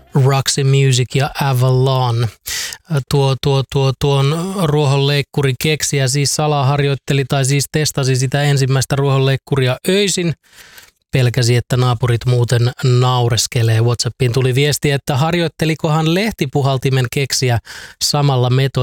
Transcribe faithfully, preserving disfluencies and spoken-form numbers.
Roxy Music ja Avalon. Tuo, tuo, tuo, tuon ruohonleikkurin keksijä siis salaharjoitteli tai siis testasi sitä ensimmäistä ruohonleikkuria öisin. Pelkäsi, että naapurit muuten naureskelee. WhatsAppiin tuli viesti, että harjoittelikohan lehtipuhaltimen keksiä samalla metodilla.